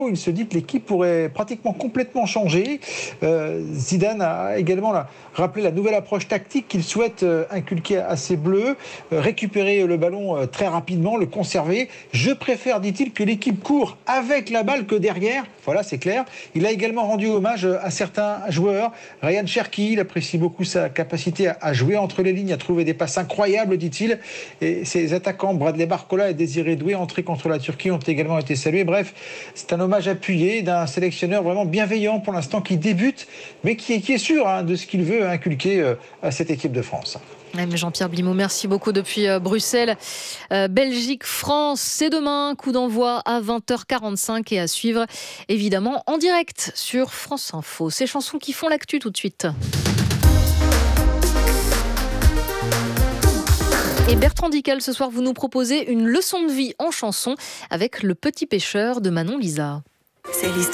Il se dit que l'équipe pourrait pratiquement complètement changer. Zidane a également rappelé la nouvelle approche tactique qu'il souhaite inculquer à ses Bleus, récupérer le ballon très rapidement, le conserver. Je préfère, dit-il, que l'équipe court avec la balle que derrière. Voilà, c'est clair. Il a également rendu hommage à certains joueurs. Ryan Cherki, il apprécie beaucoup sa capacité à jouer entre les lignes, à trouver des passes incroyables, dit-il. Et ses attaquants, Bradley Barcola et Désiré Doué, entrés contre la Turquie, ont également été salués. Bref, c'est un hommage appuyé d'un sélectionneur vraiment bienveillant pour l'instant, qui débute, mais qui est sûr de ce qu'il veut inculquer à cette équipe de France. Jean-Pierre Blimaud, merci beaucoup depuis Bruxelles. Belgique-France, c'est demain, coup d'envoi à 20h45 et à suivre évidemment en direct sur France Info. Ces chansons qui font l'actu tout de suite. Et Bertrand Dical, ce soir, vous nous proposez une leçon de vie en chanson avec Le Petit Pêcheur de Manon Lisa. C'est l'histoire.